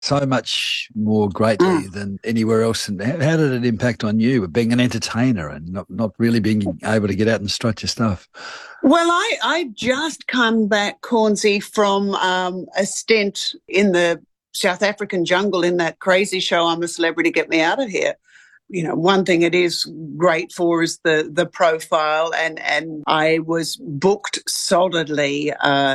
so much more greatly Mm. than anywhere else. And how did it impact on you being an entertainer and not really being able to get out and strut your stuff? Well, I just come back, Cornsey, from a stint in the South African jungle in that crazy show, I'm a Celebrity, Get Me Out of Here. You know, one thing it is great for is the profile, and I was booked solidly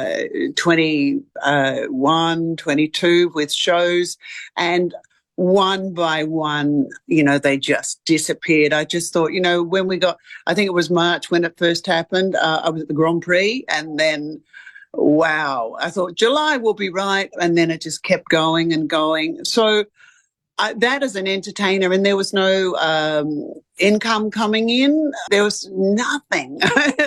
21, 22 with shows, and one by one, they just disappeared. I just thought, when we got, I think it was March when it first happened, I was at the Grand Prix, and then wow, I thought July will be right, and then it just kept going and going. So that as an entertainer, and there was no income coming in. There was nothing.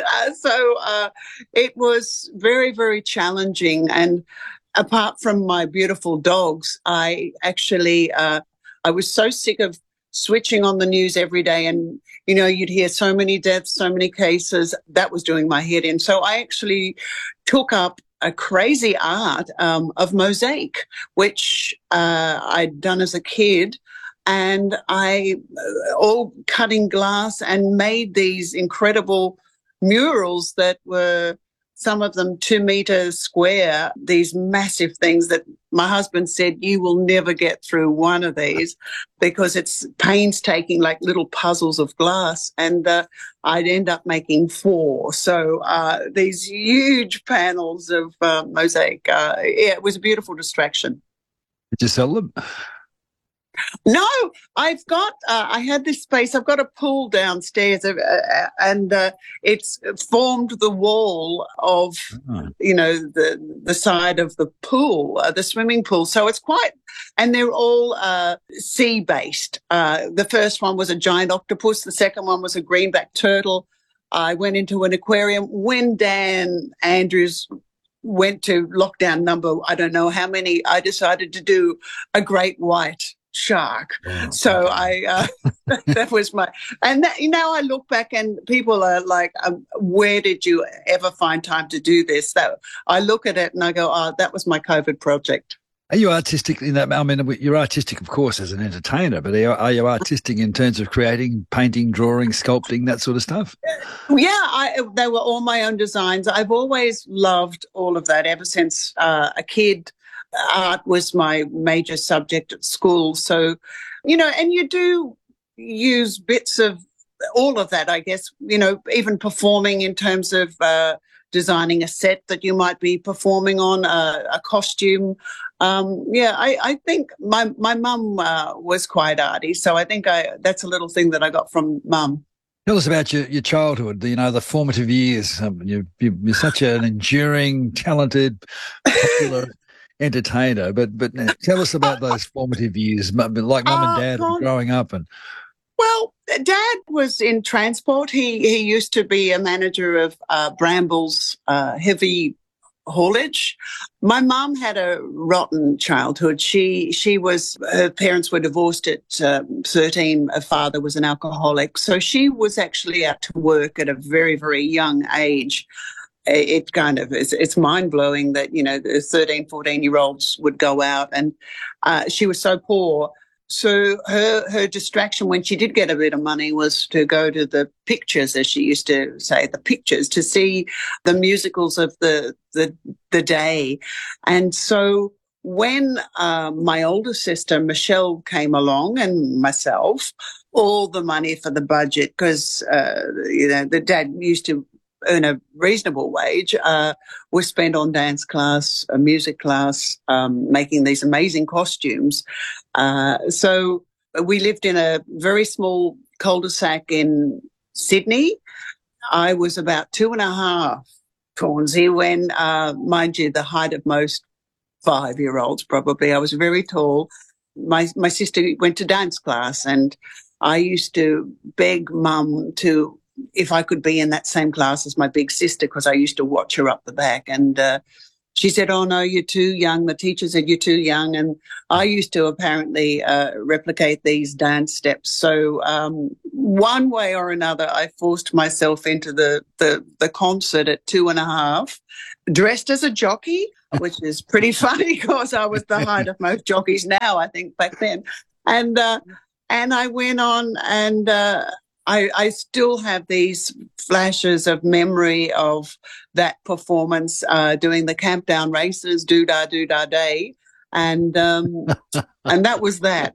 So it was very, very challenging. And apart from my beautiful dogs, I actually, I was so sick of switching on the news every day, and you'd hear so many deaths, so many cases. That was doing my head in. So I actually took up a crazy art of mosaic, which I'd done as a kid. And I all cutting glass and made these incredible murals that were some of them 2 meters square, these massive things that my husband said, you will never get through one of these because it's painstaking, like little puzzles of glass. And I'd end up making four. So these huge panels of mosaic. Yeah, it was a beautiful distraction. Did you sell them? No, I've got, I had this space, I've got a pool downstairs and it's formed the wall of, the side of the pool, the swimming pool. So it's quite, and they're all sea-based. The first one was a giant octopus. The second one was a greenback turtle. I went into an aquarium when Dan Andrews went to lockdown number, I don't know how many, I decided to do a great white shark. Oh, So okay. that was and I look back and people are like, where did you ever find time to do this? That I look at it and I go, oh, that was my COVID project. Are you artistic in that? I mean, you're artistic, of course, as an entertainer, but are you artistic in terms of creating, painting, drawing, sculpting, that sort of stuff? Yeah, they were all my own designs. I've always loved all of that ever since a kid. Art was my major subject at school. So, and you do use bits of all of that, I guess, even performing in terms of designing a set that you might be performing on, a costume. I think my mum was quite arty. So I think that's a little thing that I got from mum. Tell us about your childhood, the formative years. You're such an enduring, talented, popular entertainer, but tell us about those formative years, like mum and dad and God. growing up. And Well, Dad was in transport. He used to be a manager of Brambles heavy haulage. My mum had a rotten childhood. Her parents were divorced at 13. Her father was an alcoholic. So she was actually out to work at a very, very young age. It kind of is, it's mind blowing that, the 13, 14-year-olds would go out, and she was so poor. So her distraction when she did get a bit of money was to go to the pictures, as she used to say, the pictures, to see the musicals of the day. And so when my older sister, Michelle, came along, and myself, all the money for the budget, because, the dad used to earn a reasonable wage, was spent on dance class, a music class, making these amazing costumes. So we lived in a very small cul-de-sac in Sydney. I was about 2.5, Cornsey, when, mind you, the height of most 5-year-olds probably. I was very tall. My sister went to dance class, and I used to beg mum if I could be in that same class as my big sister, because I used to watch her up the back. And she said, oh, no, you're too young. The teacher said, you're too young. And I used to apparently replicate these dance steps. So one way or another, I forced myself into the concert at 2.5, dressed as a jockey. which is pretty funny because I was the height of most jockeys now, I think, back then. And I went on, and I still have these flashes of memory of that performance, doing the Campdown races, Doo-Dah Day. And that was that.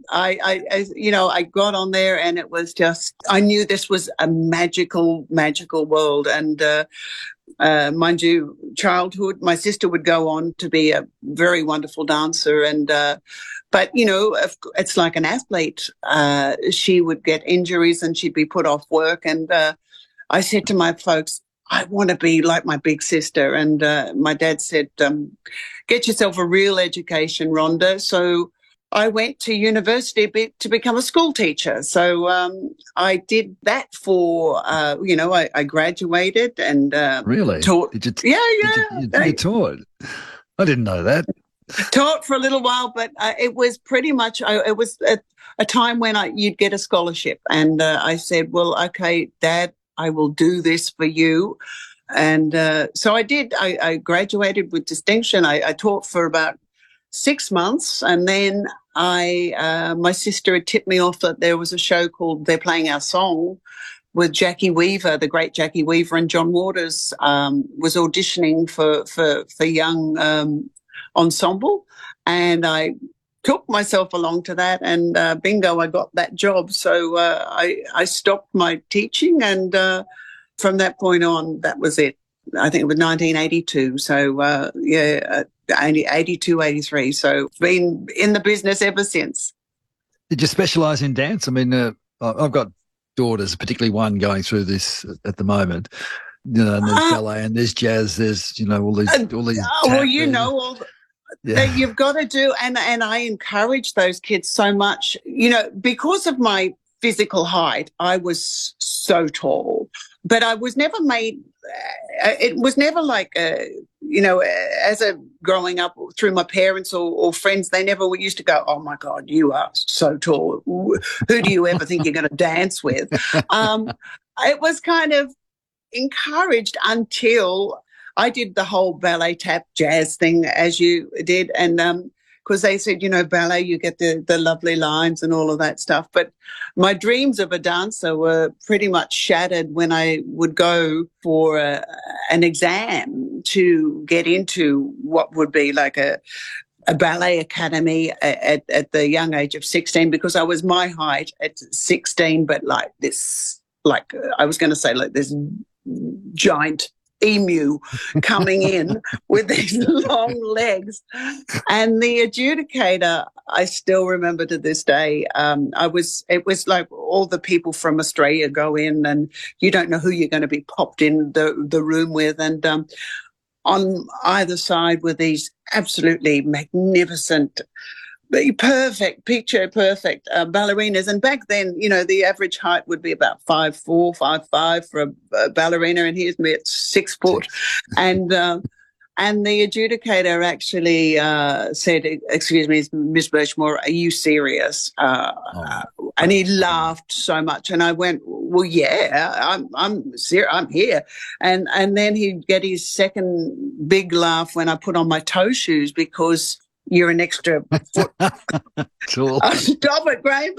I got on there, and it was just, I knew this was a magical world. And mind you, childhood, my sister would go on to be a very wonderful dancer. And but, it's like an athlete. She would get injuries and she'd be put off work. And I said to my folks, I want to be like my big sister. And my dad said, get yourself a real education, Rhonda. So I went to university to become a school teacher. So I did that for, I graduated and really taught. Did you, you taught? I didn't know that. Taught for a little while, but it was pretty much, it was a time when you'd get a scholarship. And I said, well, okay, Dad, I will do this for you. And so I did. I graduated with distinction. I taught for about 6 months. And then my sister had tipped me off that there was a show called They're Playing Our Song with Jackie Weaver, the great Jackie Weaver, and John Waters was auditioning for young ensemble. And I took myself along to that, and bingo, I got that job. So I stopped my teaching, and from that point on, that was it. I think it was 1982. So 82, 83. So been in the business ever since. Did you specialise in dance? I mean, I've got daughters, particularly one going through this at the moment. And there's ballet and there's jazz. There's all these. Well, that you've got to do, and I encourage those kids so much. Because of my physical height, I was so tall, but I was never made. It was never like as a growing up through my parents or friends, they never used to go, "Oh my God, you are so tall. Who do you ever think you're going to dance with?" It was kind of encouraged until I did the whole ballet tap jazz thing as you did. And because they said, ballet, you get the lovely lines and all of that stuff. But my dreams of a dancer were pretty much shattered when I would go for an exam to get into what would be like a ballet academy at the young age of 16, because I was my height at 16, but like this, I was going to say like this giant emu coming in with these long legs. And the adjudicator, I still remember to this day, it was like all the people from Australia go in, and you don't know who you're going to be popped in the room with. And on either side were these absolutely magnificent, picture perfect ballerinas. And back then, the average height would be about 5'4", 5'5" for a ballerina, and here's me at 6 foot. And the adjudicator actually said, "Excuse me, Miss Birchmore, are you serious?" And he laughed so much, and I went, "Well, yeah, I'm serious. I'm here." And then he'd get his second big laugh when I put on my toe shoes, because you're an extra foot. Cool. Stop it, Graham.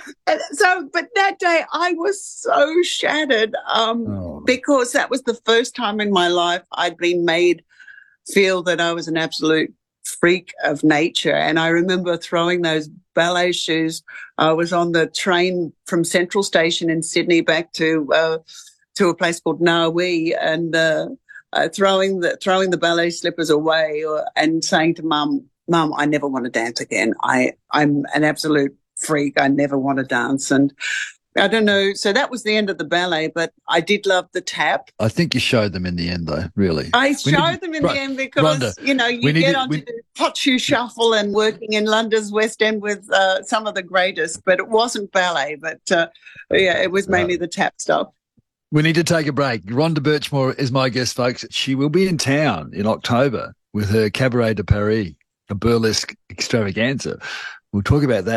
But that day I was so shattered because that was the first time in my life I'd been made feel that I was an absolute freak of nature. And I remember throwing those ballet shoes. I was on the train from Central Station in Sydney back to a place called Nawi, and throwing the ballet slippers away and saying to Mum, I never want to dance again. I'm an absolute freak. I never want to dance. And I don't know. So that was the end of the ballet, but I did love the tap. I think you showed them in the end, though, really. I showed them in the end because, Rhonda, you get on to do hot shoe shuffle and working in London's West End with some of the greatest, but it wasn't ballet. But, it was mainly the tap stuff. We need to take a break. Rhonda Birchmore is my guest, folks. She will be in town in October with her Cabaret de Paris, a burlesque extravaganza. We'll talk about that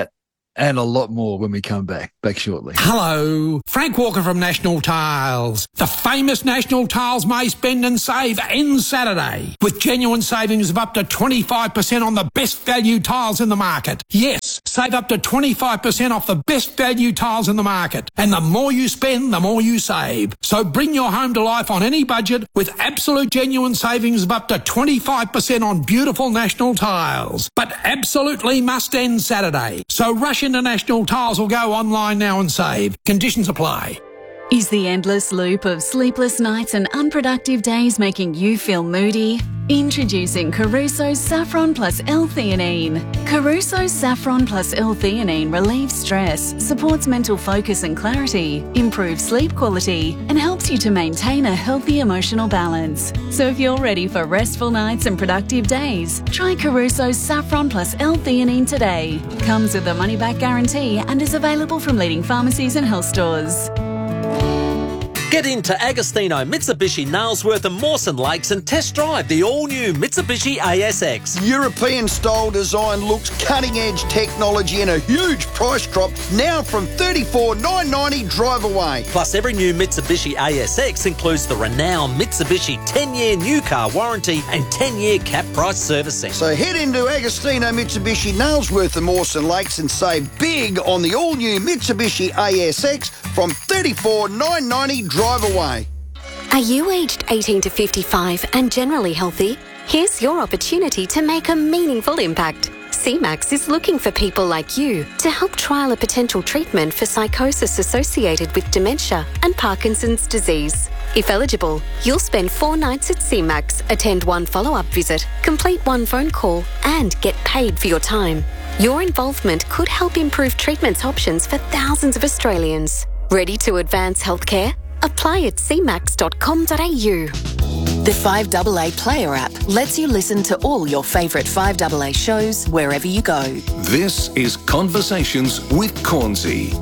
and a lot more when we come back shortly. Hello, Frank Walker from National Tiles. The famous National Tiles May Spend and Save ends Saturday with genuine savings of up to 25% on the best value tiles in the market. Yes, save up to 25% off the best value tiles in the market. And the more you spend, the more you save. So bring your home to life on any budget with absolute genuine savings of up to 25% on beautiful National Tiles. But absolutely must end Saturday. So rush into National Tiles or go online now and save. Conditions apply. Is the endless loop of sleepless nights and unproductive days making you feel moody? Introducing Caruso's Saffron Plus L-theanine. Caruso's Saffron Plus L-theanine relieves stress, supports mental focus and clarity, improves sleep quality, and helps you to maintain a healthy emotional balance. So if you're ready for restful nights and productive days, try Caruso's Saffron Plus L-theanine today. Comes with a money-back guarantee and is available from leading pharmacies and health stores. Get into Agostino, Mitsubishi, Nailsworth and Mawson Lakes and test drive the all-new Mitsubishi ASX. European-style design looks, cutting-edge technology and a huge price drop now from $34,990 drive away. Plus, every new Mitsubishi ASX includes the renowned Mitsubishi 10-year new car warranty and 10-year cap price servicing. So head into Agostino, Mitsubishi, Nailsworth and Mawson Lakes and save big on the all-new Mitsubishi ASX from $34,990 drive away. Are you aged 18 to 55 and generally healthy? Here's your opportunity to make a meaningful impact. CMAX is looking for people like you to help trial a potential treatment for psychosis associated with dementia and Parkinson's disease. If eligible, you'll spend 4 nights at CMAX, attend 1 follow-up visit, complete 1 phone call, and get paid for your time. Your involvement could help improve treatment options for thousands of Australians. Ready to advance healthcare? Apply at cmax.com.au. The 5AA Player app lets you listen to all your favourite 5AA shows wherever you go. This is Conversations with Cornsey.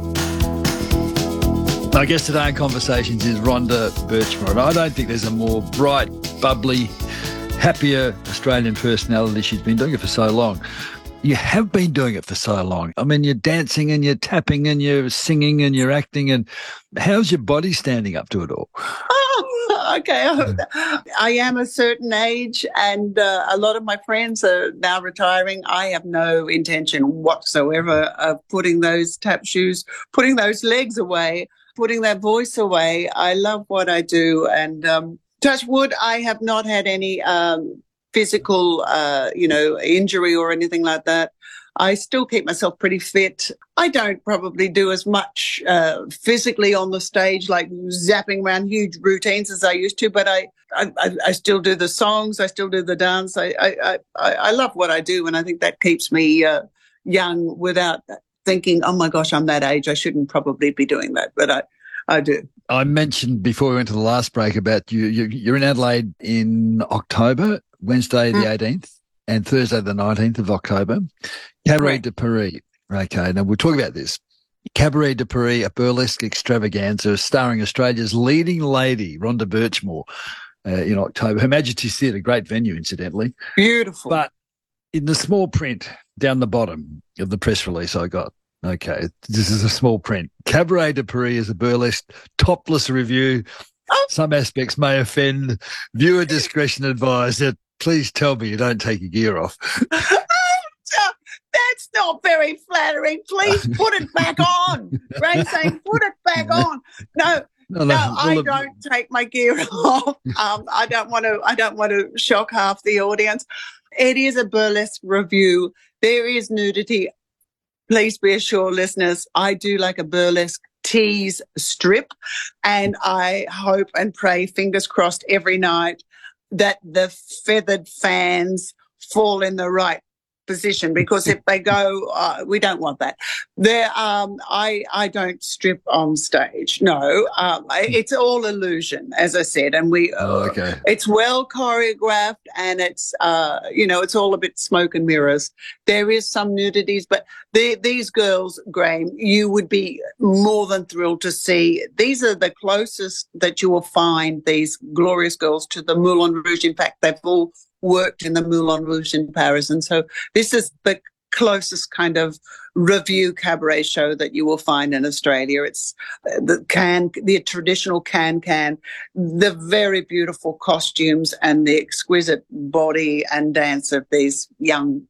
My guest today in Conversations is Rhonda Birchmore, and I don't think there's a more bright, bubbly, happier Australian personality. She's been doing it for so long. You have been doing it for so long. I mean, you're dancing and you're tapping and you're singing and you're acting. And how's your body standing up to it all? Oh, okay. I am a certain age and a lot of my friends are now retiring. I have no intention whatsoever of putting those tap shoes, putting those legs away, putting that voice away. I love what I do. And touch wood, I have not had any physical, injury or anything like that. I still keep myself pretty fit. I don't probably do as much physically on the stage, like zapping around huge routines as I used to, but I still do the songs. I still do the dance. I love what I do, and I think that keeps me young without thinking, oh my gosh, I'm that age. I shouldn't probably be doing that, but I do. I mentioned before we went to the last break about you're in Adelaide in October, Wednesday the 18th and Thursday the 19th of October. Cabaret de Paris. Okay, now we'll talk about this. Cabaret de Paris, a burlesque extravaganza starring Australia's leading lady, Rhonda Birchmore, in October. Her Majesty's Theatre, great venue, incidentally. Beautiful. But in the small print down the bottom of the press release I got, okay, this is a small print. Cabaret de Paris is a burlesque topless review. Some aspects may offend. Viewer discretion advised. Please tell me you don't take your gear off. That's not very flattering. Please put it back on. Ray's saying, put it back on. No, I don't take my gear off. I don't want to shock half the audience. It is a burlesque review. There is nudity. Please be assured, listeners, I do like a burlesque tease strip, and I hope and pray, fingers crossed, every night that the feathered fans fall in the right position, because if they go, we don't want that. I don't strip on stage. No, it's all illusion, as I said, and it's well choreographed, and it's it's all a bit smoke and mirrors. There is some nudities, but these girls, Graham, you would be more than thrilled to see. These are the closest that you will find, these glorious girls, to the Moulin Rouge. In fact, they've all worked in the Moulin Rouge in Paris. And so this is the closest kind of review cabaret show that you will find in Australia. It's the traditional can, the very beautiful costumes and the exquisite body and dance of these young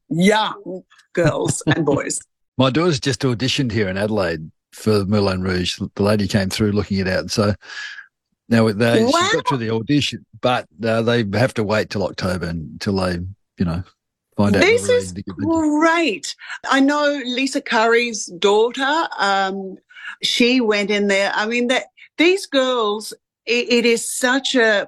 girls and boys. My daughter's just auditioned here in Adelaide for Moulin Rouge. The lady came through looking it out. So now she got through the audition, but they have to wait till October until they, find out. This is great. I know Lisa Curry's daughter. She went in there. I mean, these girls, it is such a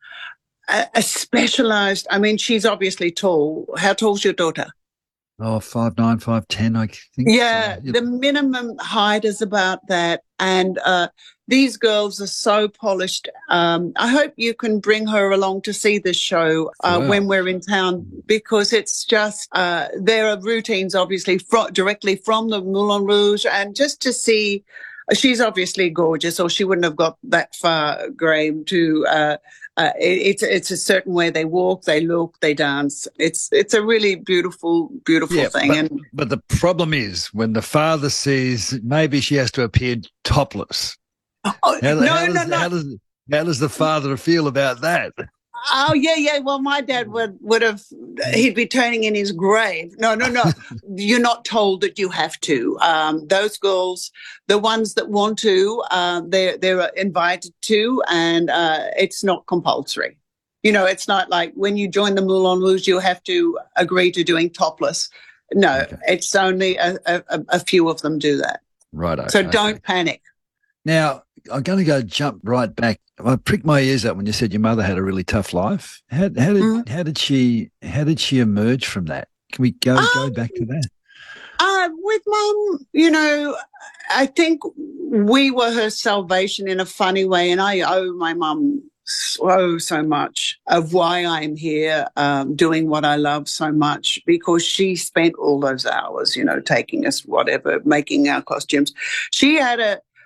specialized. I mean, she's obviously tall. How tall's your daughter? Oh, 5'9", 5'10", I think. Yeah, So, the minimum height is about that. And these girls are so polished. I hope you can bring her along to see this show when we're in town, because it's just, there are routines, obviously, directly from the Moulin Rouge, and just to see, she's obviously gorgeous, or she wouldn't have got that far, Graham, to... it's a certain way they walk, they look, they dance. It's a really beautiful thing. But the problem is when the father says maybe she has to appear topless. Oh, How does the father feel about that? Oh, yeah. Well, my dad would have, he'd be turning in his grave. No. You're not told that you have to. Those girls, the ones that want to, they're invited to, and it's not compulsory. It's not like when you join the Moulin Rouge, you have to agree to doing topless. No, It's only a few of them do that. Right. So don't panic. Now, I'm going to jump right back. I pricked my ears up when you said your mother had a really tough life. How did she emerge from that? Can we go back to that? With Mum, I think we were her salvation in a funny way, and I owe my mum so much of why I'm here, doing what I love so much, because she spent all those hours, taking us whatever, making our costumes. She had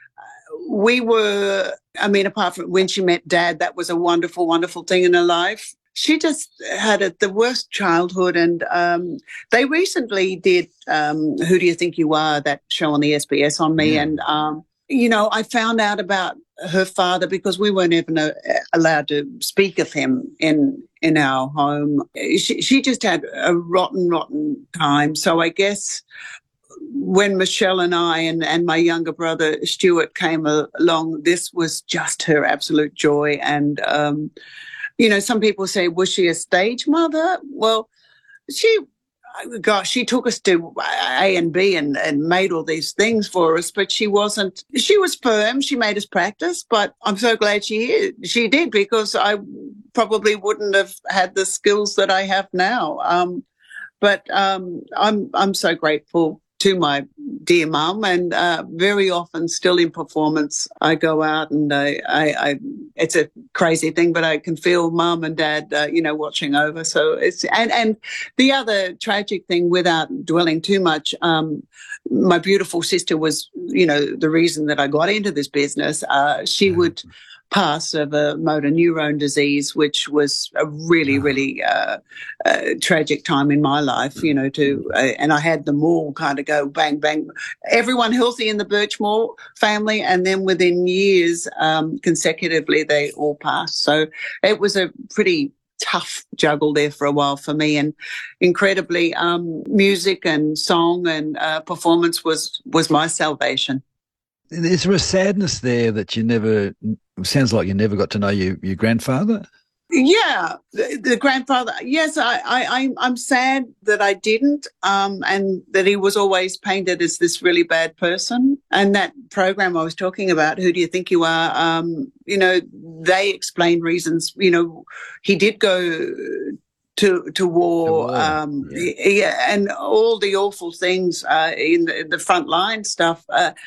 apart from when she met Dad, that was a wonderful, wonderful thing in her life. She just had the worst childhood, and they recently did Who Do You Think You Are, that show on the SBS on me, and I found out about her father because we weren't even allowed to speak of him in our home. She just had a rotten time. So I guess when Michelle and I and my younger brother Stuart came along, this was just her absolute joy. And, some people say, was she a stage mother? Well, she took us to A and B and made all these things for us, but she was firm. She made us practice, but I'm so glad she did, because I probably wouldn't have had the skills that I have now. But I'm so grateful to my dear mum, and very often still in performance, I go out and I it's a crazy thing, but I can feel Mum and Dad, watching over. So it's, and the other tragic thing, without dwelling too much, my beautiful sister was, the reason that I got into this business. She would pass of a motor neurone disease, which was a really, really tragic time in my life, and I had them all kind of go bang, bang, everyone healthy in the Birchmore family. And then within years, consecutively, they all passed. So it was a pretty tough juggle there for a while for me, and incredibly, music and song and performance was my salvation. Is there a sadness there that sounds like you never got to know your grandfather? Yeah, the grandfather. Yes, I'm sad that I didn't, and that he was always painted as this really bad person. And that program I was talking about, Who Do You Think You Are? They explained reasons. He did go to war, and all the awful things in the front line stuff.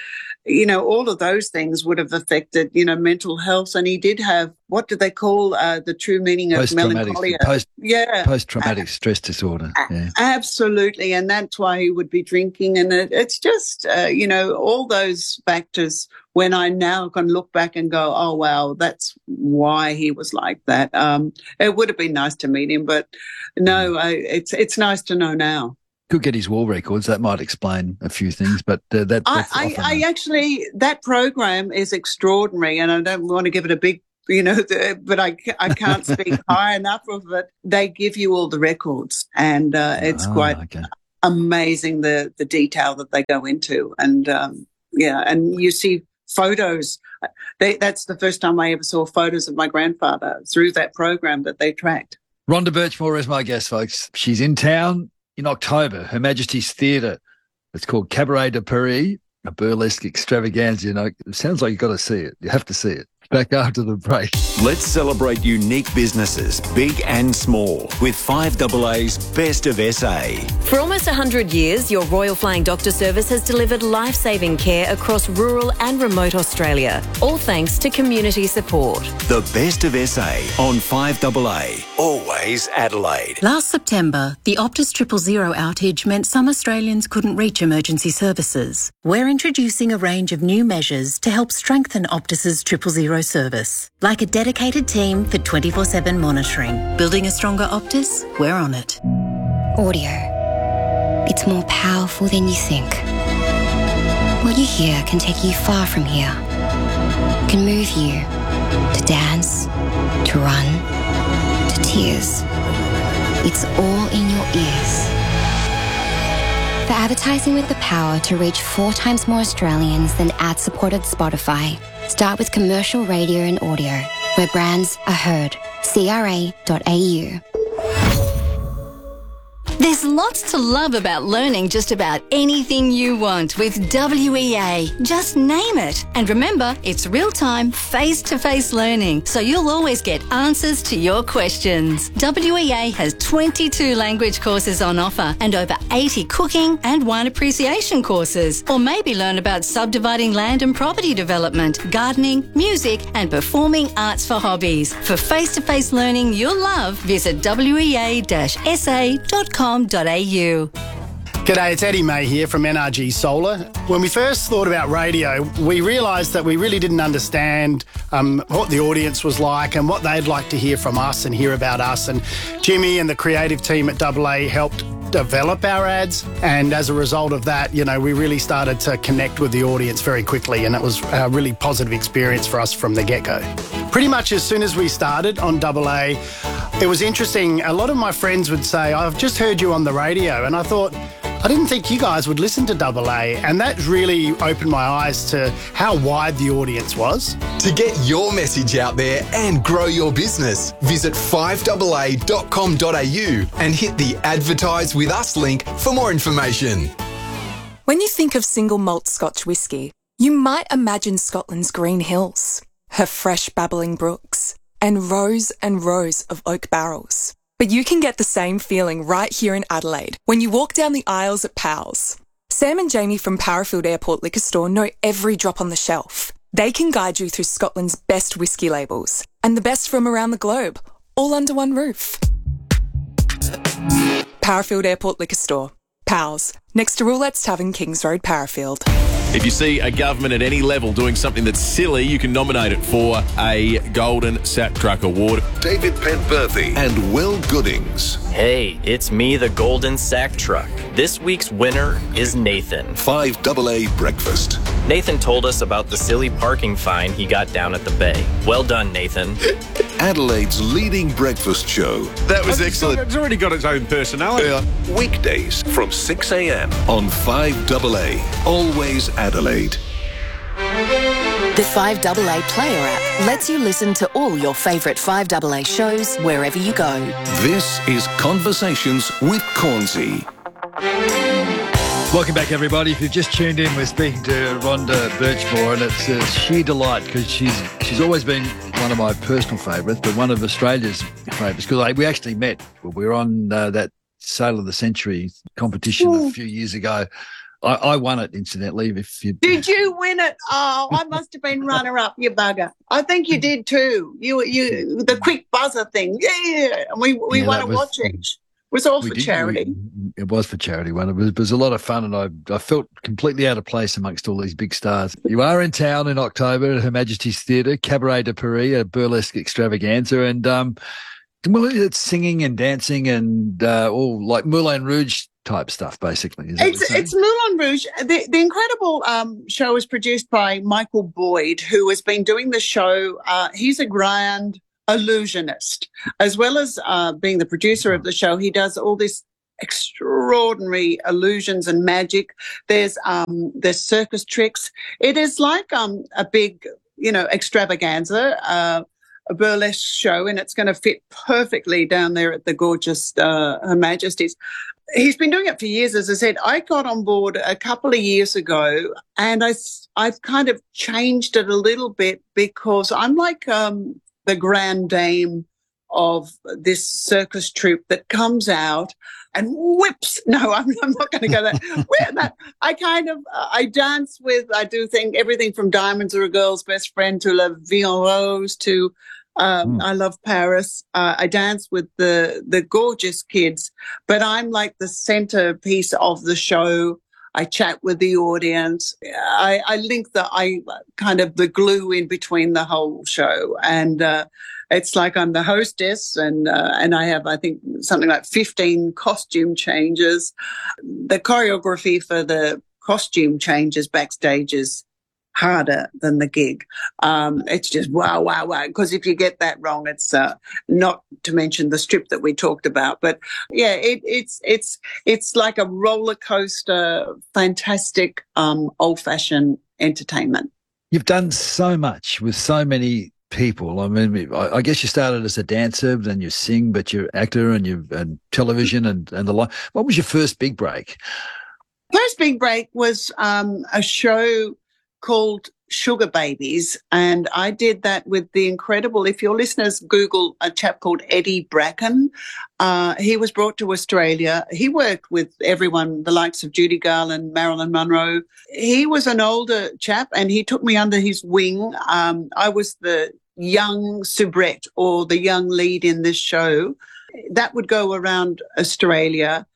All of those things would have affected, mental health. And he did have, what do they call the true meaning of melancholia? Post-traumatic stress disorder. Yeah. Absolutely. And that's why he would be drinking. And it's just, all those factors, when I now can look back and go, oh, wow, that's why he was like that. It would have been nice to meet him, but no, it's nice to know now. Could get his world records. That might explain a few things, but that's I actually, that program is extraordinary, and I don't want to give it a big, but I can't speak high enough of it. They give you all the records, and it's quite amazing the detail that they go into, and and you see photos. That's the first time I ever saw photos of my grandfather through that program that they tracked. Rhonda Birchmore is my guest, folks. She's in town in October, Her Majesty's Theatre. It's called Cabaret de Paris, a burlesque extravaganza. It sounds like you've got to see it. You have to see it. Back after the break. Let's celebrate unique businesses, big and small, with 5AA's Best of SA. For almost 100 years, your Royal Flying Doctor Service has delivered life-saving care across rural and remote Australia, all thanks to community support. The Best of SA on 5AA, always Adelaide. Last September, the Optus 000 outage meant some Australians couldn't reach emergency services. We're introducing a range of new measures to help strengthen Optus's 000 service, like a dedicated team for 24/7 monitoring. Building a stronger Optus? We're on it. Audio. It's more powerful than you think. What you hear can take you far from here. Can move you to dance, to run, to tears. It's all in your ears. For advertising with the power to reach 4 times more Australians than ad-supported Spotify, start with commercial radio and audio, where brands are heard. CRA.au. There's lots to love about learning just about anything you want with WEA. Just name it. And remember, it's real-time, face-to-face learning, so you'll always get answers to your questions. WEA has 22 language courses on offer and over 80 cooking and wine appreciation courses. Or maybe learn about subdividing land and property development, gardening, music and performing arts for hobbies. For face-to-face learning you'll love, visit wea-sa.com.au. G'day, it's Eddie May here from NRG Solar. When we first thought about radio, we realised that we really didn't understand what the audience was like and what they'd like to hear from us and hear about us. And Jimmy and the creative team at AA helped develop our ads, and as a result of that, we really started to connect with the audience very quickly, and it was a really positive experience for us from the get-go. Pretty much as soon as we started on AA, it was interesting. A lot of my friends would say, I've just heard you on the radio, and I thought, I didn't think you guys would listen to AA, and that really opened my eyes to how wide the audience was. To get your message out there and grow your business, visit 5AA.com.au and hit the Advertise with Us link for more information. When you think of single malt Scotch whisky, you might imagine Scotland's green hills, her fresh babbling brooks, and rows of oak barrels. But you can get the same feeling right here in Adelaide when you walk down the aisles at Powell's. Sam and Jamie from Parafield Airport Liquor Store know every drop on the shelf. They can guide you through Scotland's best whisky labels and the best from around the globe, all under one roof. Parafield Airport Liquor Store. Powell's, next to Roulette's Tavern, Kings Road, Parafield. If you see a government at any level doing something that's silly, you can nominate it for a Golden Sack Truck Award. David Penberthy and Will Goodings. Hey, it's me, the Golden Sack Truck. This week's winner is Nathan. 5AA Breakfast. Nathan told us about the silly parking fine he got down at the bay. Well done, Nathan. Adelaide's leading breakfast show. That was excellent. It's already got its own personality. Weekdays from 6 a.m. on 5AA, always Adelaide. The 5AA Player app lets you listen to all your favourite 5AA shows wherever you go. This is Conversations with Cornsey. Welcome back, everybody. If you've just tuned in, we're speaking to Rhonda Birchmore, and it's a sheer delight because she's always been one of my personal favourites, but one of Australia's favourites, because we actually met. We were on that Sale of the Century competition a few years ago. I won it, incidentally. Did you win it? Oh, I must have been runner-up, you bugger. I think you did too. You the quick buzzer thing. Yeah, and we won a watch each. It was all for charity. It was for charity. It was a lot of fun, and I felt completely out of place amongst all these big stars. You are in town in October at Her Majesty's Theatre, Cabaret de Paris, a burlesque extravaganza, and Well, it's singing and dancing and all like Moulin Rouge type stuff, basically. It's Moulin Rouge. The incredible show is produced by Michael Boyd, who has been doing the show. He's a grand illusionist. As well as being the producer of the show, he does all this extraordinary illusions and magic. There's circus tricks. It is like a big, extravaganza, a burlesque show, and it's going to fit perfectly down there at the gorgeous Her Majesty's. He's been doing it for years, as I said. I got on board a couple of years ago, and I've kind of changed it a little bit because I'm like the grand dame of this circus troupe that comes out and whips. No, I'm not going to go there. I dance with, I do everything from Diamonds Are a Girl's Best Friend to La Vie en Rose to I Love Paris. I dance with the gorgeous kids, but I'm like the centerpiece of the show. I chat with the audience. I link kind of the glue in between the whole show. And it's like I'm the hostess and I have, I think, something like 15 costume changes. The choreography for the costume changes backstage is harder than the gig. It's just wow. Because if you get that wrong, it's not to mention the strip that we talked about. But yeah, it's like a roller coaster, fantastic, old-fashioned entertainment. You've done so much with so many people. I mean, I guess you started as a dancer, then you sing, but you're actor and television and the like. What was your first big break? First big break was a show called Sugar Babies, and I did that with the incredible, if your listeners Google a chap called Eddie Bracken, he was brought to Australia. He worked with everyone, the likes of Judy Garland, Marilyn Monroe. He was an older chap and he took me under his wing. I was the young soubrette or the young lead in this show. That would go around Australia.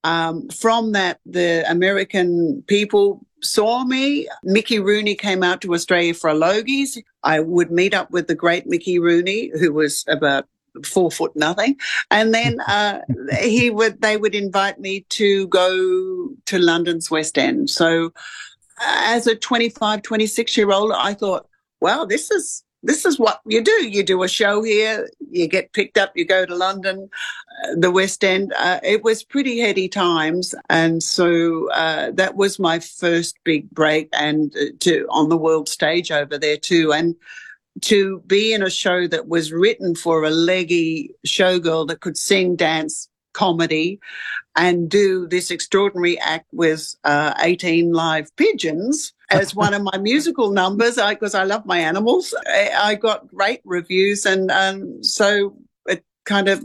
From that, the American people saw me. Mickey Rooney came out to Australia for a Logies. I would meet up with the great Mickey Rooney, who was about 4 foot nothing. And then they would invite me to go to London's West End. So as a 25, 26-year-old, I thought, wow, this is what you do. You do a show here, you get picked up, you go to London, the West End. It was pretty heady times. And so that was my first big break and on the world stage over there too. And to be in a show that was written for a leggy showgirl that could sing, dance, comedy, and do this extraordinary act with 18 live pigeons as one of my musical numbers, because I love my animals. I got great reviews, and so it kind of,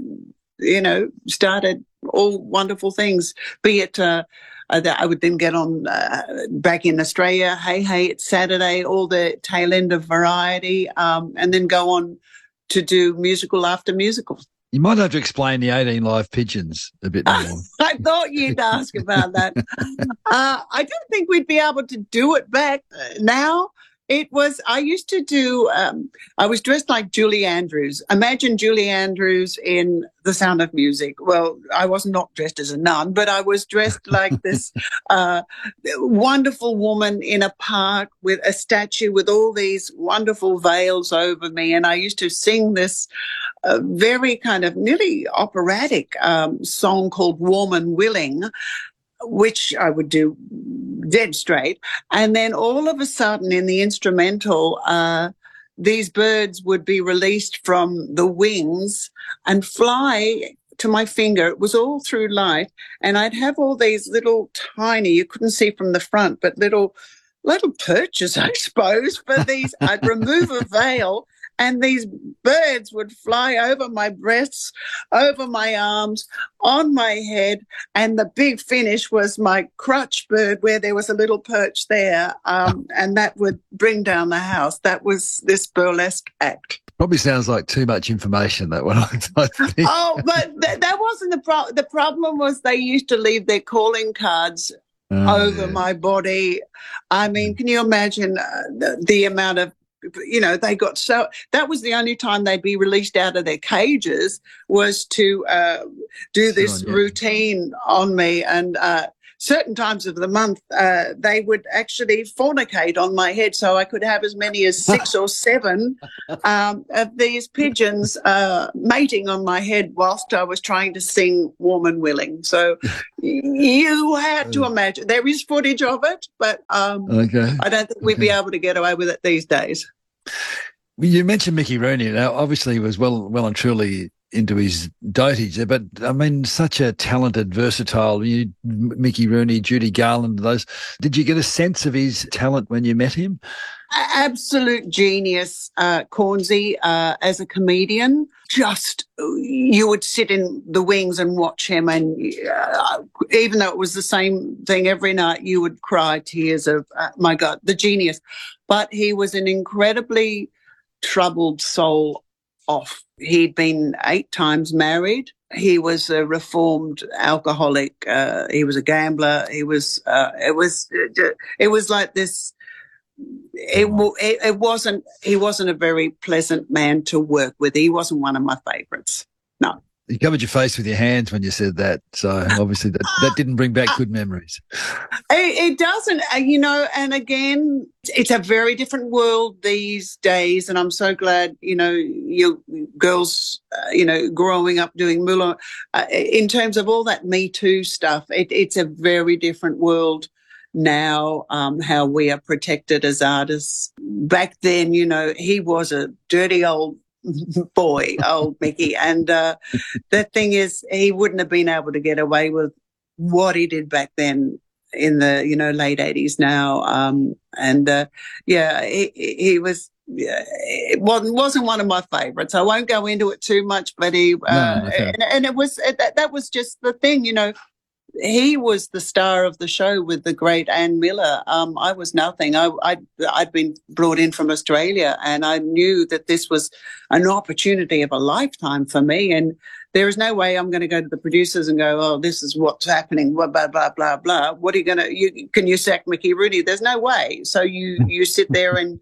started all wonderful things, be it that I would then get on back in Australia, Hey, It's Saturday, all the tail end of Variety, and then go on to do musical after musical. You might have to explain the 18 live pigeons a bit more. I thought you'd ask about that. I don't think we'd be able to do it back now. I used to do, I was dressed like Julie Andrews. Imagine Julie Andrews in The Sound of Music. Well, I was not dressed as a nun, but I was dressed like this wonderful woman in a park with a statue with all these wonderful veils over me. And I used to sing this very kind of nearly operatic song called Warm and Willing, which I would do dead straight. And then all of a sudden in the instrumental, these birds would be released from the wings and fly to my finger. It was all through light. And I'd have all these little tiny, you couldn't see from the front, but little perches, I suppose, for these. I'd remove a veil and these birds would fly over my breasts, over my arms, on my head. And the big finish was my crutch bird where there was a little perch there. And that would bring down the house. That was this burlesque act. Probably sounds like too much information, that one, I think. Oh, but that wasn't the problem. The problem was they used to leave their calling cards over my body. I mean, can you imagine the amount of they got so, that was the only time they'd be released out of their cages, was to do this routine on me. And certain times of the month, they would actually fornicate on my head, so I could have as many as 6 or 7 of these pigeons mating on my head whilst I was trying to sing Warm and Willing. So you had to imagine. There is footage of it, but I don't think we'd be able to get away with it these days. You mentioned Mickey Rooney. Now, obviously, he was well and truly into his dotage, but I mean, such a talented, versatile, Mickey Rooney, Judy Garland, those. Did you get a sense of his talent when you met him? Absolute genius, Cornsey, as a comedian. Just, you would sit in the wings and watch him, and even though it was the same thing every night, you would cry tears of, my God, the genius. But he was an incredibly troubled soul off. He'd been 8 times married. He was a reformed alcoholic. He was a gambler. He was, it was like this. He wasn't a very pleasant man to work with. He wasn't one of my favourites. No. You covered your face with your hands when you said that, so obviously that didn't bring back good memories. It doesn't, and again, it's a very different world these days, and I'm so glad, you girls, growing up doing Moolah, in terms of all that Me Too stuff, it's a very different world now, how we are protected as artists. Back then, he was a dirty old boy, old Mickey. And the thing is, he wouldn't have been able to get away with what he did back then in the, late 80s now. He was, it wasn't one of my favourites. I won't go into it too much, but and it was, that was just the thing, He was the star of the show with the great Ann Miller. I was nothing. I'd been brought in from Australia, and I knew that this was an opportunity of a lifetime for me. And there is no way I'm going to go to the producers and go, "Oh, this is what's happening." Blah blah blah blah blah. What are you going to? Can you sack Mickey Rooney? There's no way. So you sit there and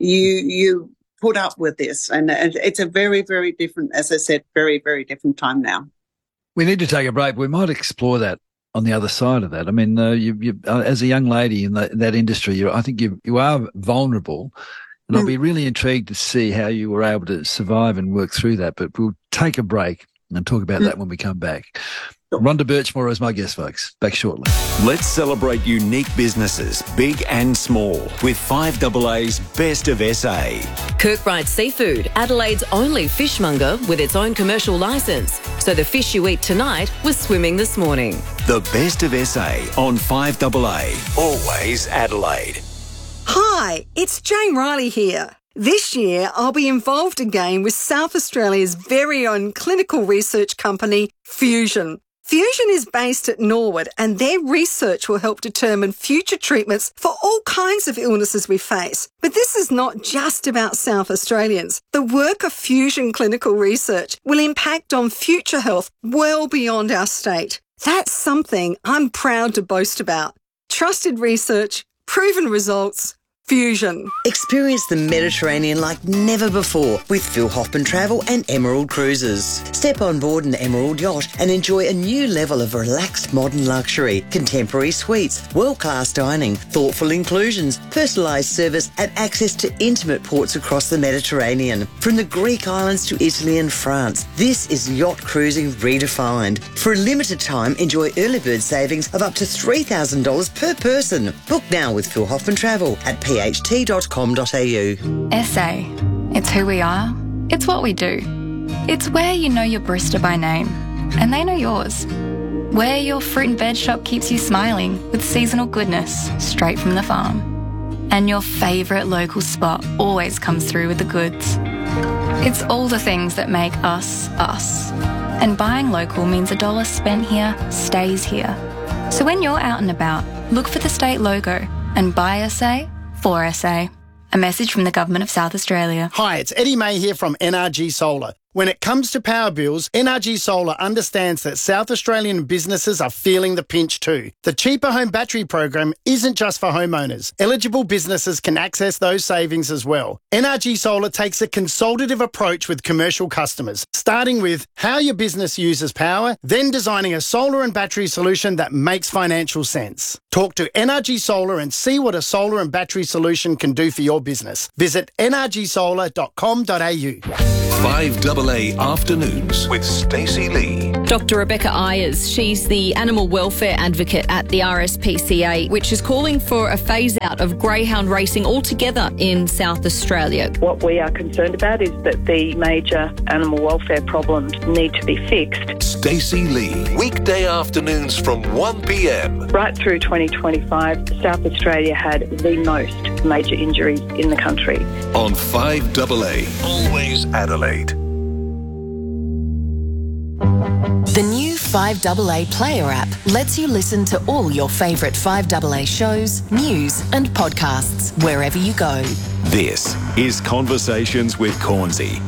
you put up with this, and it's a very, very different, as I said, very, very different time now. We need to take a break. We might explore that on the other side of that. I mean, you as a young lady in that industry, I think you are vulnerable, and I'll be really intrigued to see how you were able to survive and work through that. But we'll take a break and talk about that when we come back. Rhonda Birchmore is my guest, folks. Back shortly. Let's celebrate unique businesses, big and small, with 5AA's Best of SA. Kirkbride Seafood, Adelaide's only fishmonger with its own commercial licence. So the fish you eat tonight was swimming this morning. The Best of SA on 5AA. Always Adelaide. Hi, it's Jane Riley here. This year, I'll be involved again with South Australia's very own clinical research company, Fusion. Fusion is based at Norwood, and their research will help determine future treatments for all kinds of illnesses we face. But this is not just about South Australians. The work of Fusion Clinical Research will impact on future health well beyond our state. That's something I'm proud to boast about. Trusted research, proven results, Fusion. Experience the Mediterranean like never before with Phil Hoffman Travel and Emerald Cruises. Step on board an Emerald yacht and enjoy a new level of relaxed modern luxury, contemporary suites, world-class dining, thoughtful inclusions, personalised service and access to intimate ports across the Mediterranean. From the Greek islands to Italy and France, this is yacht cruising redefined. For a limited time, enjoy early bird savings of up to $3,000 per person. Book now with Phil Hoffman Travel at pht.com.au. SA. It's who we are. It's what we do. It's where you know your barista by name, and they know yours. Where your fruit and veg shop keeps you smiling with seasonal goodness straight from the farm. And your favourite local spot always comes through with the goods. It's all the things that make us, us. And buying local means $1 spent here stays here. So when you're out and about, look for the state logo and buy SA for SA. A message from the Government of South Australia. Hi, it's Eddie May here from NRG Solar. When it comes to power bills, NRG Solar understands that South Australian businesses are feeling the pinch too. The Cheaper Home Battery program isn't just for homeowners. Eligible businesses can access those savings as well. NRG Solar takes a consultative approach with commercial customers, starting with how your business uses power, then designing a solar and battery solution that makes financial sense. Talk to NRG Solar and see what a solar and battery solution can do for your business. Visit nrgsolar.com.au. 5AA Afternoons with Stacey Lee. Dr. Rebecca Ayers, she's the animal welfare advocate at the RSPCA, which is calling for a phase out of greyhound racing altogether in South Australia. What we are concerned about is that the major animal welfare problems need to be fixed. Stacey Lee, weekday afternoons from 1 p.m. Right through 2025, South Australia had the most major injuries in the country. On 5AA, always Adelaide. The new 5AA Player app lets you listen to all your favourite 5AA shows, news and podcasts wherever you go. This is Conversations with Cornsey.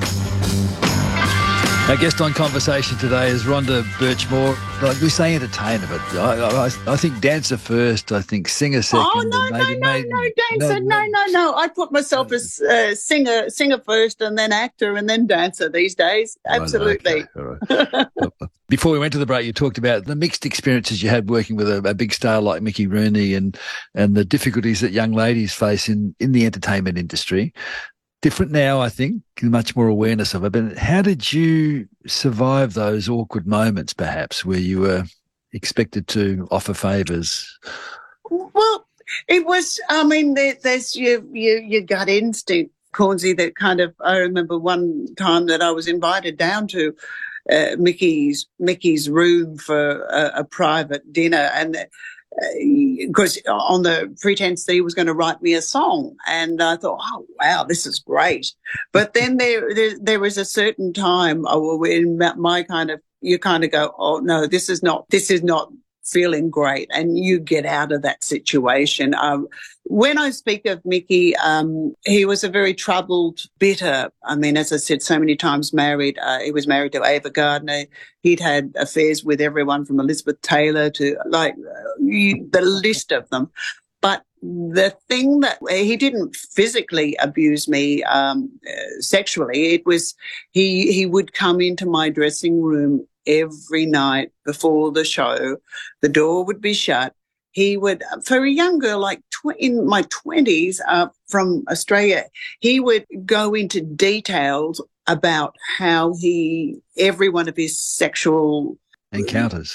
Our guest on Conversation today is Rhonda Birchmore. Like we say entertainer, but I think dancer first, I think singer second. Oh, no, dancer. No. I put myself as singer first and then actor and then dancer these days. Absolutely. All right. Before we went to the break, you talked about the mixed experiences you had working with a big star like Mickey Rooney and the difficulties that young ladies face in the entertainment industry. Different now, I think, much more awareness of it. But how did you survive those awkward moments, perhaps, where you were expected to offer favours? Well, it was, I mean, there's your gut instinct, Cornsey, that kind of, I remember one time that I was invited down to Mickey's room for a private dinner, and because on the pretense that he was going to write me a song, and I thought, oh wow, this is great. But then there was a certain time in my kind of, you kind of go, oh no, this is not feeling great, and you get out of that situation. When I speak of Mickey, he was a very troubled, bitter, I mean, as I said so many times, married. He was married to Ava Gardner. He'd had affairs with everyone from Elizabeth Taylor to the list of them. But the thing that he didn't physically abuse me sexually, it was he would come into my dressing room every night before the show. The door would be shut. He would, for a young girl like in my 20s from Australia, he would go into details about how every one of his sexual encounters,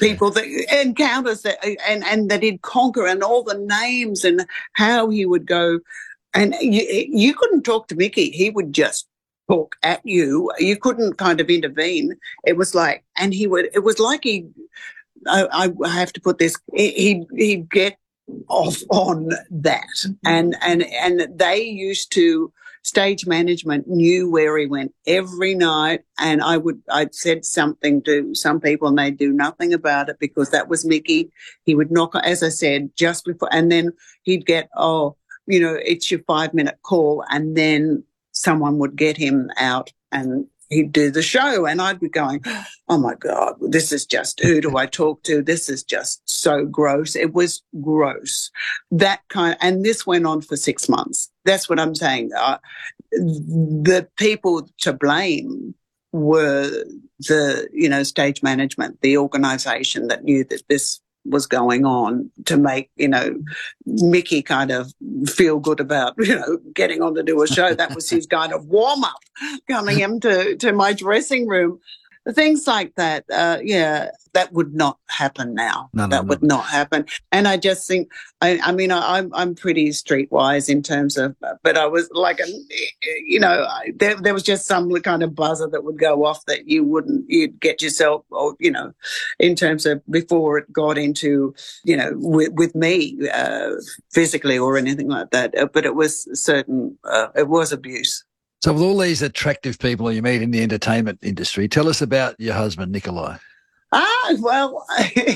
and that he'd conquer, and all the names and how he would go. And you couldn't talk to Mickey. He would just talk at you. You couldn't kind of intervene. It was like, and it was like I have to put this, he'd get off on that. And they used to, stage management knew where he went every night, and I'd said something to some people and they'd do nothing about it because that was Mickey. He would knock, as I said, just before, and then he'd get, it's your 5-minute call, and then someone would get him out and he'd do the show, and I'd be going, oh my God, this is just, who do I talk to? This is just so gross. It was gross. And this went on for 6 months. That's what I'm saying. The people to blame were the, stage management, the organisation that knew that this was going on to make, Mickey kind of feel good about, getting on to do a show. That was his kind of warm-up, coming into my dressing room. Things like that, that would not happen now. That would not happen. And I just think, I'm pretty streetwise in terms of, but I was like, there was just some kind of buzzer that would go off that you'd get yourself, or, in terms of before it got into, with me, physically or anything like that. But it was it was abuse. So with all these attractive people you meet in the entertainment industry, tell us about your husband, Nikolai. Well,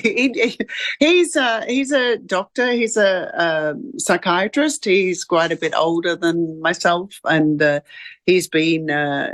he's a doctor. He's a psychiatrist. He's quite a bit older than myself, and he's been,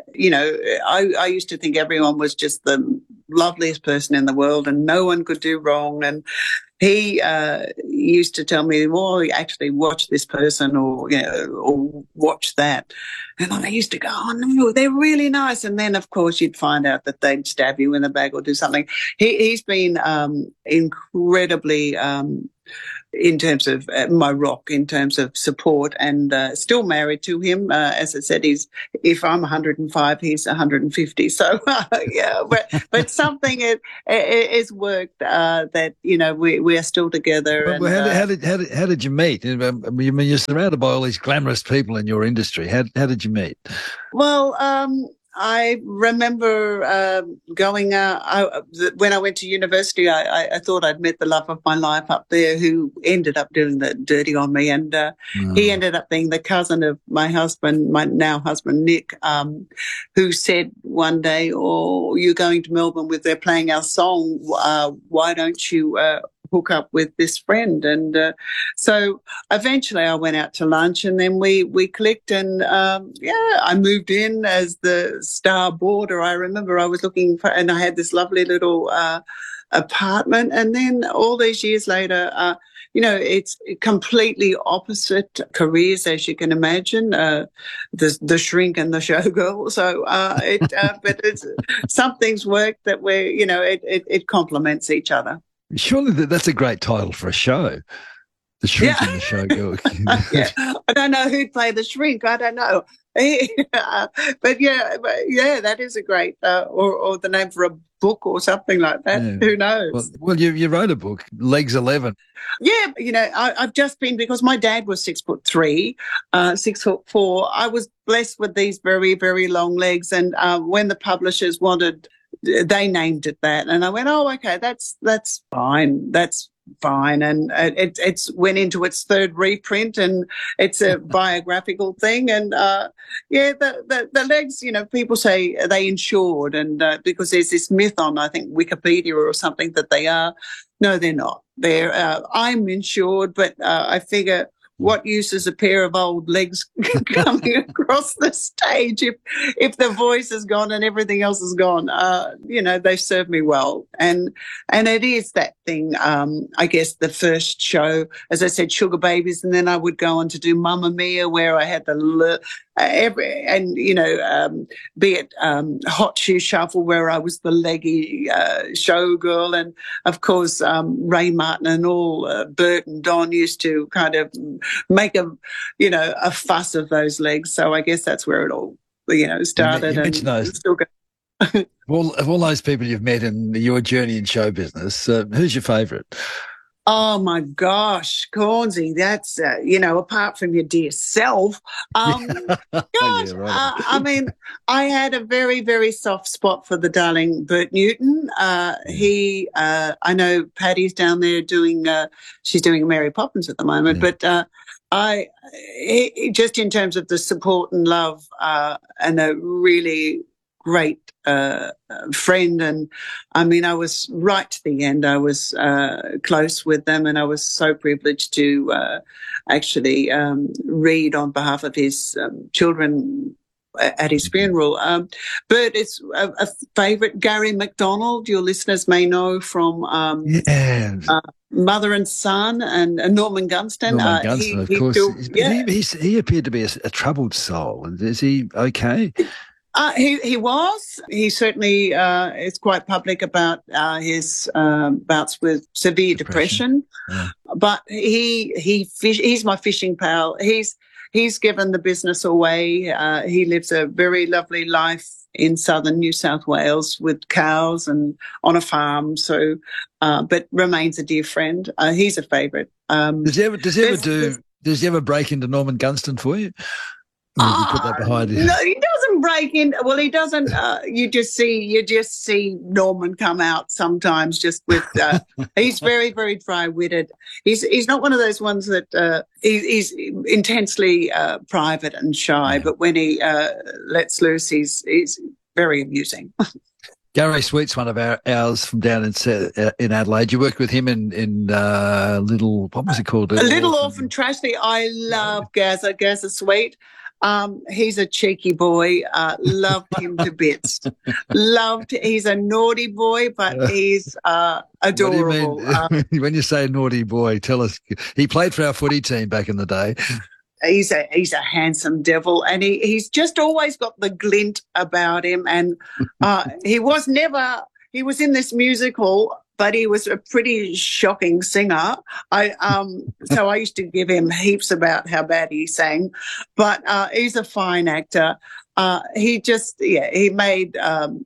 I used to think everyone was just the loveliest person in the world, and no one could do wrong. And he used to tell me, well, actually watch this person, or watch that. And I used to go, oh, no, they're really nice. And then, of course, you'd find out that they'd stab you in the back or do something. He's been incredibly, in terms of my rock, in terms of support, and still married to him. As I said, if I'm 105, he's 150. So, yeah, but something is worked that, we are still together. Well, how did you meet? I mean, you're surrounded by all these glamorous people in your industry. How did you meet? Well, I remember going when I went to university. I thought I'd met the love of my life up there, who ended up doing the dirty on me, and he ended up being the cousin of my husband, my now husband Nick, who said one day, "Oh, you're going to Melbourne they're playing our song. Why don't you hook up with this friend?" And so eventually I went out to lunch, and then we clicked, and I moved in as the star boarder. I remember I was looking for, and I had this lovely little apartment, and then all these years later, it's completely opposite careers, as you can imagine, the shrink and the showgirl. So but something's worked that it complements each other. Surely that's a great title for a show. The Shrink and the Showgirl. Yeah. I don't know who'd play the Shrink. I don't know. But that is a great, or the name for a book or something like that. Yeah. Who knows? Well, you wrote a book, Legs 11. Yeah, I've just been, because my dad was 6'3", 6'4". I was blessed with these very, very long legs, and when the publishers wanted, they named it that, and I went, oh, okay, that's fine. That's fine. And it's went into its third reprint, and it's a biographical thing. And the legs, people say they insured, and because there's this myth on, I think, Wikipedia or something, that they are. No, they're not. I'm insured, but I figure, what use is a pair of old legs coming across the stage if the voice is gone and everything else is gone? They serve me well. And it is that thing, I guess the first show, as I said, Sugar Babies, and then I would go on to do Mamma Mia, where I had be it Hot Shoe Shuffle, where I was the leggy showgirl, and of course Ray Martin and all Bert and Don used to kind of make a fuss of those legs. So I guess that's where it all started. You mentioned those. Still going. Well, of all those people you've met in your journey in show business, who's your favourite? Oh my gosh, Cornsey, that's, apart from your dear self, I mean, I had a very, very soft spot for the darling Bert Newton. I know Paddy's down there she's doing Mary Poppins at the moment, but, just in terms of the support and love, and a really great friend, and I mean, I was right to the end. I was close with them, and I was so privileged to actually read on behalf of his children at his funeral. But it's a favourite, Gary McDonald, your listeners may know from Mother and Son, and Norman Gunston. Norman Gunston, of course. He appeared to be a troubled soul. Is he okay? He was. He certainly is quite public about his bouts with severe depression. Yeah. But he's my fishing pal. He's given the business away. He lives a very lovely life in southern New South Wales with cows and on a farm. So, but remains a dear friend. He's a favourite. Does he ever break into Norman Gunston for you? Or did you put that behind you? No, he doesn't break in. Well, he doesn't. You just see Norman come out sometimes. Just with he's very, very dry-witted. He's not one of those ones that he's intensely private and shy. But when he lets loose, he's very amusing. Gary Sweet's one of ours from down in Adelaide. You worked with him in Little, what was it called? Little Orphan Tragedy. I love Gazza Sweet. He's a cheeky boy. Loved him to bits. He's a naughty boy, but he's adorable. What do you mean? When you say naughty boy, tell us. He played for our footy team back in the day. He's a handsome devil, and he's just always got the glint about him. And he was in this musical, but he was a pretty shocking singer. So I used to give him heaps about how bad he sang, but he's a fine actor. He made.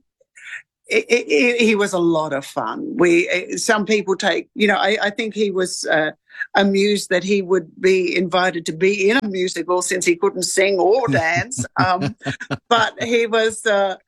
He was a lot of fun. Some people I think he was amused that he would be invited to be in a musical since he couldn't sing or dance. But he was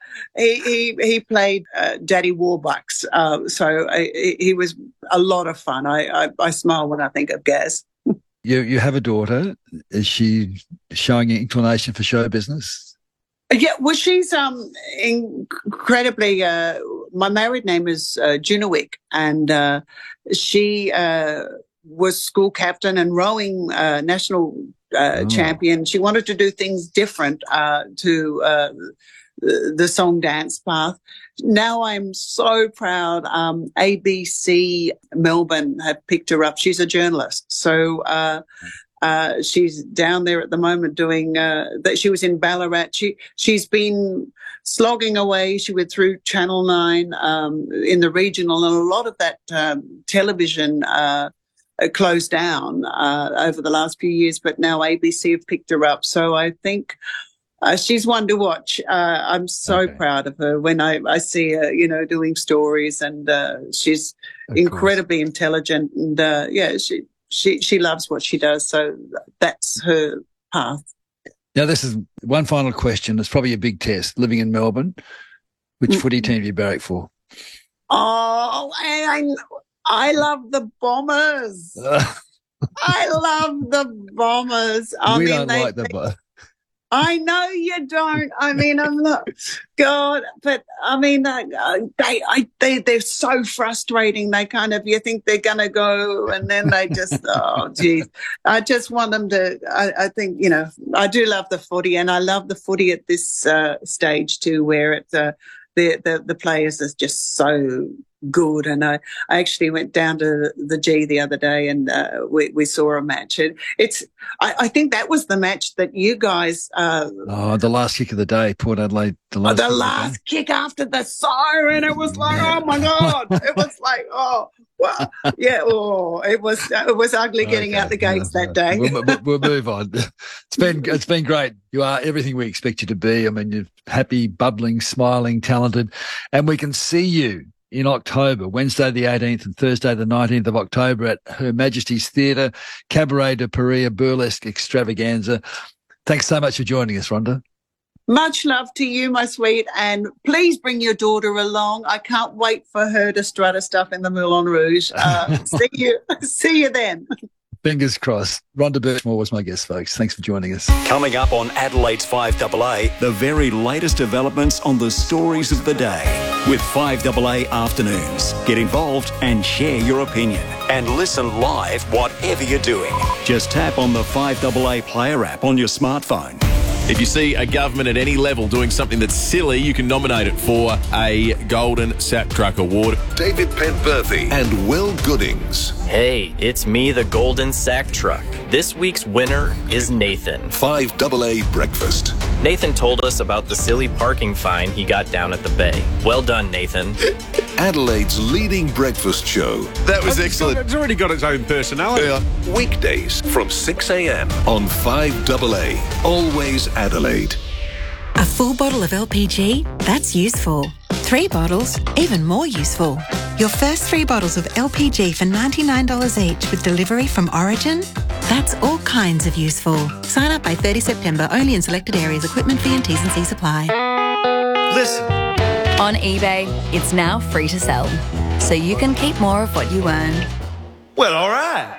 he played Daddy Warbucks, so he was a lot of fun. I smile when I think of Gaz. You have a daughter. Is she showing an inclination for show business? Yeah, well, she's incredibly. My married name is Junowick, and she was school captain and rowing national champion. She wanted to do things different to the song dance path. Now I'm so proud. ABC Melbourne have picked her up. She's a journalist, so. She's down there at the moment doing that. She was in Ballarat. She's been slogging away. She went through Channel 9 in the regional, and a lot of that television closed down over the last few years. But now ABC have picked her up. So I think she's one to watch. I'm so proud of her when I see her, doing stories, and she's incredibly intelligent, and She loves what she does, so that's her path. Now, this is one final question. It's probably a big test. Living in Melbourne, which footy team do you barrack for? Oh, and I love the Bombers. I love the Bombers. We don't like the Bombers. I know you don't. I mean, I'm not, God, but I mean, they're so frustrating. They kind of, you think they're going to go, and then they just, oh, geez. I just want them to, I think, I do love the footy, and I love the footy at this stage too, where it's, the players are just so good. And I actually went down to the G the other day, and we saw a match. I think that was the match that you guys. The last kick of the day, Port Adelaide. The last kick after the siren. It was like, oh my God! It was like, oh. Well, yeah, it was ugly getting out the gates that day. We'll move on. It's been great. You are everything we expect you to be. I mean, you're happy, bubbling, smiling, talented, and we can see you in October, Wednesday the 18th and Thursday the 19th of October at Her Majesty's Theatre, Cabaret de Paris Burlesque Extravaganza. Thanks so much for joining us, Rhonda. Much love to you, my sweet, and please bring your daughter along. I can't wait for her to strut her stuff in the Moulin Rouge. See you then. Fingers crossed. Rhonda Birchmore was my guest, folks. Thanks for joining us. Coming up on Adelaide's 5AA, the very latest developments on the stories of the day with 5AA Afternoons. Get involved and share your opinion. And listen live whatever you're doing. Just tap on the 5AA Player app on your smartphone. If you see a government at any level doing something that's silly, you can nominate it for a Golden Sap Truck Award. David Penberthy and Will Goodings. Hey, it's me, the Golden Sack Truck. This week's winner is Nathan. 5AA Breakfast. Nathan told us about the silly parking fine he got down at the bay. Well done, Nathan. Adelaide's leading breakfast show. That was excellent. It's already got its own personality. Weekdays from 6 a.m. on 5AA. Always Adelaide. A full bottle of LPG? That's useful. 3 bottles? Even more useful. Your first 3 bottles of LPG for $99 each with delivery from Origin? That's all kinds of useful. Sign up by 30 September, only in selected areas. Equipment fee and T's and C's apply. Listen. On eBay, it's now free to sell, so you can keep more of what you earn. Well, all right.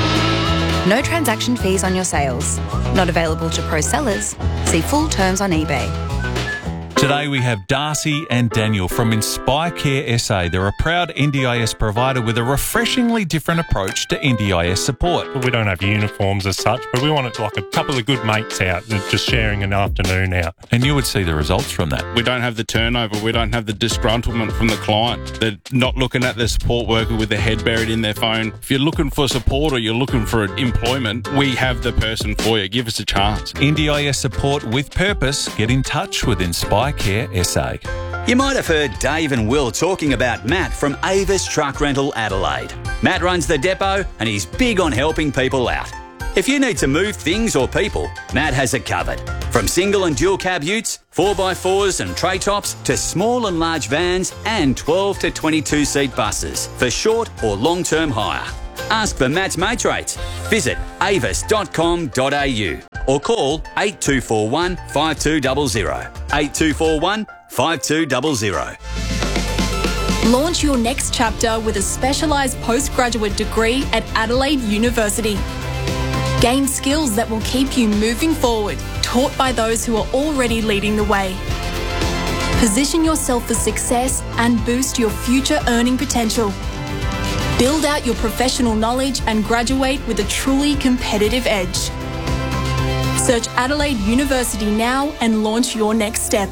No transaction fees on your sales. Not available to pro sellers. See full terms on eBay. Today we have Darcy and Daniel from Inspire Care SA. They're a proud NDIS provider with a refreshingly different approach to NDIS support. We don't have uniforms as such, but we want it like a couple of good mates out just sharing an afternoon out. And you would see the results from that. We don't have the turnover. We don't have the disgruntlement from the client. They're not looking at the support worker with their head buried in their phone. If you're looking for support or you're looking for employment, we have the person for you. Give us a chance. NDIS support with purpose. Get in touch with Inspire Care SA. You might have heard Dave and Will talking about Matt from Avis Truck Rental Adelaide. Matt runs the depot and he's big on helping people out. If you need to move things or people, Matt has it covered. From single and dual cab utes, 4x4s and tray tops, to small and large vans and 12 to 22 seat buses for short or long-term hire. Ask for Matt's mates rates. Visit avis.com.au or call 8241 5200. 8241 5200. Launch your next chapter with a specialised postgraduate degree at Adelaide University. Gain skills that will keep you moving forward, taught by those who are already leading the way. Position yourself for success and boost your future earning potential. Build out your professional knowledge and graduate with a truly competitive edge. Search Adelaide University now and launch your next step.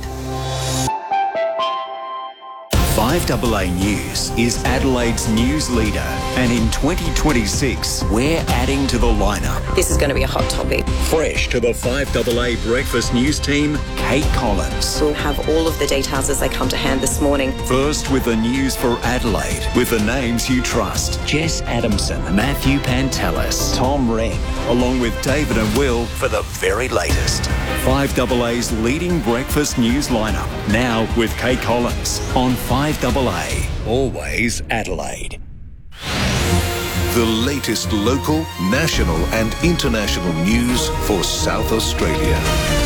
5AA News is Adelaide's news leader, and in 2026, we're adding to the lineup. This is going to be a hot topic. Fresh to the 5AA Breakfast News team, Kate Collins. We'll have all of the details as they come to hand this morning. First with the news for Adelaide, with the names you trust. Jess Adamson, Matthew Pantelis, Tom Wren, along with David and Will for the very latest. 5AA's leading breakfast news lineup, now with Kate Collins on 5AA, always Adelaide. The latest local, national and international news for South Australia.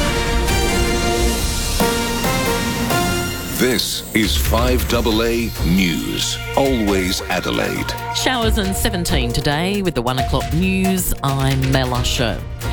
This is 5AA News, always Adelaide. Showers and 17 today with the 1 o'clock news. I'm Mel Usher.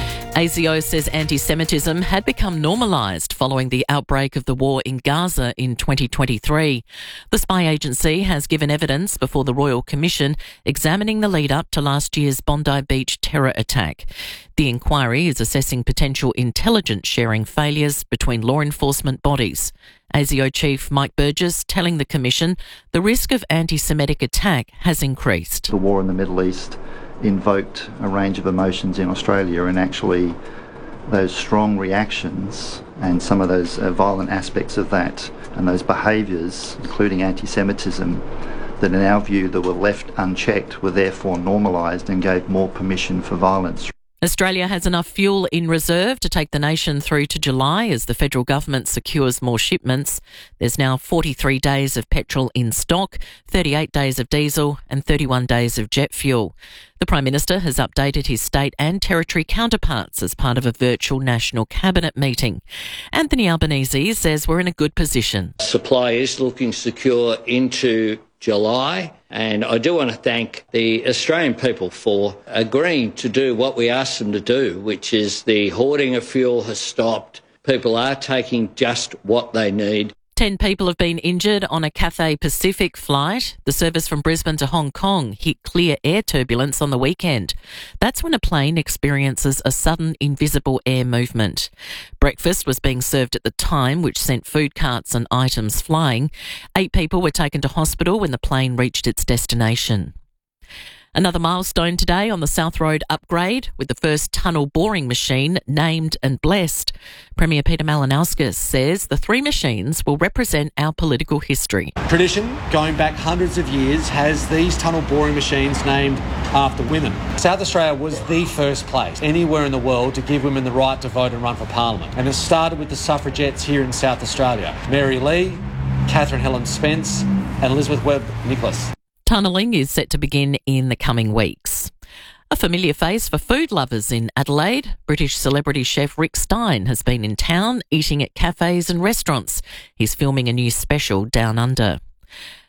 ASIO says anti-Semitism had become normalised following the outbreak of the war in Gaza in 2023. The spy agency has given evidence before the Royal Commission examining the lead-up to last year's Bondi Beach terror attack. The inquiry is assessing potential intelligence sharing failures between law enforcement bodies. ASIO Chief Mike Burgess telling the Commission the risk of anti-Semitic attack has increased. The war in the Middle East invoked a range of emotions in Australia, and actually those strong reactions and some of those violent aspects of that and those behaviours, including anti-Semitism, that in our view that were left unchecked were therefore normalised and gave more permission for violence. Australia has enough fuel in reserve to take the nation through to July as the federal government secures more shipments. There's now 43 days of petrol in stock, 38 days of diesel and 31 days of jet fuel. The Prime Minister has updated his state and territory counterparts as part of a virtual National Cabinet meeting. Anthony Albanese says we're in a good position. Supply is looking secure into July, and I do want to thank the Australian people for agreeing to do what we asked them to do, which is the hoarding of fuel has stopped. People are taking just what they need. 10 people have been injured on a Cathay Pacific flight. The service from Brisbane to Hong Kong hit clear air turbulence on the weekend. That's when a plane experiences a sudden invisible air movement. Breakfast was being served at the time, which sent food carts and items flying. 8 people were taken to hospital when the plane reached its destination. Another milestone today on the South Road upgrade, with the first tunnel boring machine named and blessed. Premier Peter Malinauskas says the 3 machines will represent our political history. Tradition, going back hundreds of years, has these tunnel boring machines named after women. South Australia was the first place anywhere in the world to give women the right to vote and run for Parliament. And it started with the suffragettes here in South Australia. Mary Lee, Catherine Helen Spence and Elizabeth Webb Nicholas. Tunnelling is set to begin in the coming weeks. A familiar face for food lovers in Adelaide, British celebrity chef Rick Stein has been in town eating at cafes and restaurants. He's filming a new special, Down Under.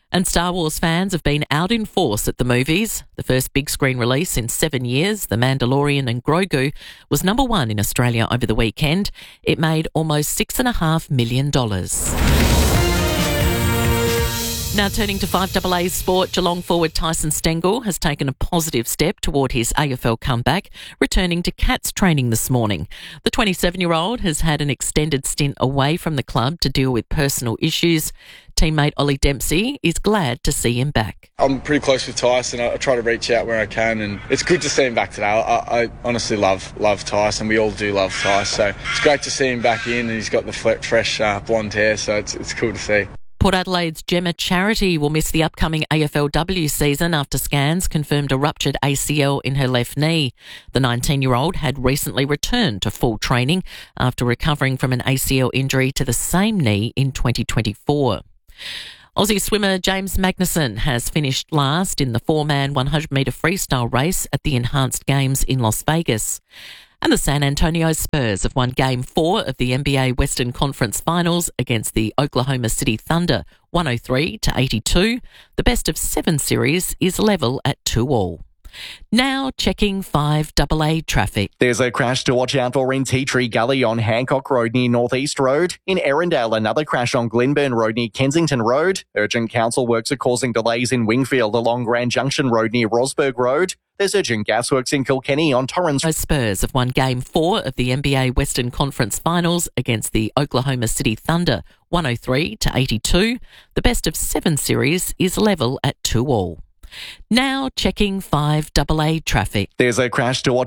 And Star Wars fans have been out in force at the movies. The first big screen release in 7 years, The Mandalorian and Grogu, was number one in Australia over the weekend. It made almost $6.5 million. Now turning to 5AA sport, Geelong forward Tyson Stengel has taken a positive step toward his AFL comeback, returning to Cats training this morning. The 27-year-old has had an extended stint away from the club to deal with personal issues. Teammate Ollie Dempsey is glad to see him back. I'm pretty close with Tyson. I try to reach out where I can, and it's good to see him back today. I honestly love Tyson. We all do love Tyson, so it's great to see him back in, and he's got the fresh blonde hair, so it's cool to see. Port Adelaide's Gemma Charity will miss the upcoming AFLW season after scans confirmed a ruptured ACL in her left knee. The 19-year-old had recently returned to full training after recovering from an ACL injury to the same knee in 2024. Aussie swimmer James Magnussen has finished last in the 4-man 100-metre freestyle race at the Enhanced Games in Las Vegas. And the San Antonio Spurs have won Game 4 of the NBA Western Conference Finals against the Oklahoma City Thunder, 103-82. The best-of-7 series is level at 2-2. Now checking 5AA traffic. There's a crash to watch out for in Tea Tree Gully on Hancock Road near North East Road. In Erindale, another crash on Glenburn Road near Kensington Road. Urgent council works are causing delays in Wingfield along Grand Junction Road near Rosberg Road. There's urgent gas works in Kilkenny on Torrens. Spurs have won Game 4 of the NBA Western Conference Finals against the Oklahoma City Thunder, 103-82. The best-of-7 series is level at 2-2. Now checking 5AA traffic. There's a crash to watch